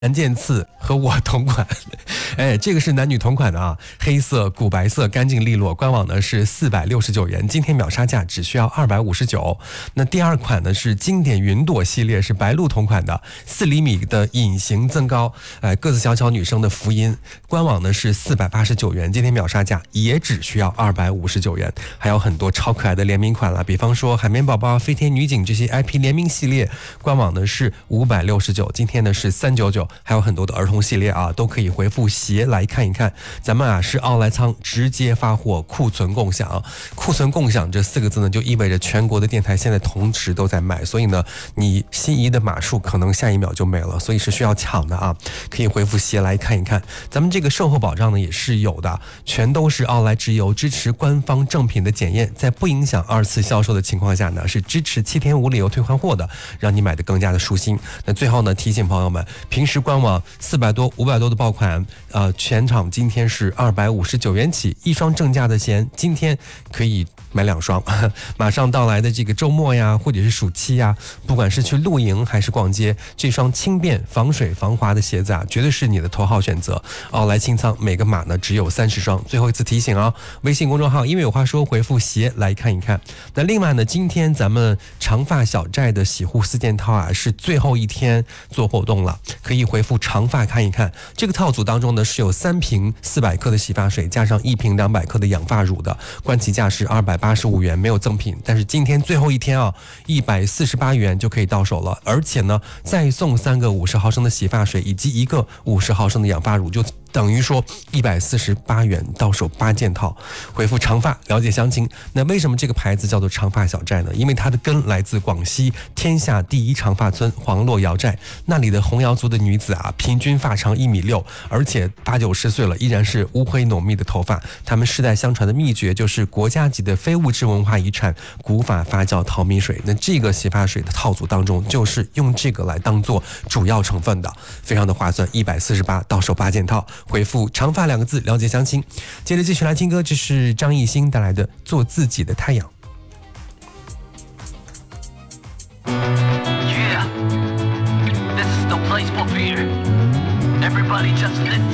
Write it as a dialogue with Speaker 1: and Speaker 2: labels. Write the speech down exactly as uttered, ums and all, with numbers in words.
Speaker 1: 蓝剑刺和我同款，哎，这个是男女同款的啊，黑色、古白色，干净利落。官网呢是四百六十九元，今天秒杀价只需要二百五十九。那第二款呢是经典云朵系列，是白鹿同款的，四厘米的隐形增高，哎，个子小巧女生的福音。官网呢是四百八十九元，今天秒杀价也只需要二百五十九元。还有很多超可爱的联名款了，比方说海绵宝宝、飞天女警这些 I P 联名系列，官网呢是五百六十九，今天呢是三百九十九。还有很多的儿童系列啊，都可以回复鞋来看一看。咱们啊是奥莱仓直接发货，库存共享。库存共享这四个字呢，就意味着全国的电台现在同时都在卖，所以呢，你心仪的码数可能下一秒就没了，所以是需要抢的啊。可以回复鞋来看一看。咱们这个售后保障呢也是有的，全都是奥莱直邮，支持官方正品的检验，在不影响二次销售的情况下呢，是支持七天无理由退换货的，让你买的更加的舒心。那最后呢，提醒朋友们，平时官网四百多、五百多的爆款，呃，全场今天是二百五十九元起，一双正价的鞋，今天可以买两双。马上到来的这个周末呀，或者是暑期呀，不管是去露营还是逛街，这双轻便、防水、防滑的鞋子啊，绝对是你的头号选择。奥莱清仓，每个码呢只有三十双。最后一次提醒啊，微信公众号因为有话说，回复鞋来看一看。那另外呢，今天咱们长发小寨的洗护四件套啊，是最后一天做活动了，可以回复长发看一看。这个套组当中呢是有三瓶四百克的洗发水，加上一瓶两百克的养发乳的，官起价是二百八十五元，没有赠品。但是今天最后一天啊，一百四十八元就可以到手了，而且呢再送三个五十毫升的洗发水以及一个五十毫升的养发乳，就等于说一百四十八元到手八件套。回复长发了解详情。那为什么这个牌子叫做长发小寨呢？因为它的根来自广西天下第一长发村黄洛瑶寨，那里的红瑶族的女子啊，平均发长一米六，而且八九十岁了依然是乌灰浓密的头发。他们世代相传的秘诀就是国家级的非物质文化遗产古法发酵淘米水。那这个洗发水的套组当中就是用这个来当做主要成分的，非常的划算，一百四十八到手八件套。回复长发两个字了解详情。接着继续来听歌，这是张艺兴带来的做自己的太阳。
Speaker 2: Yeah, this is the place for beer. Everybody just listen.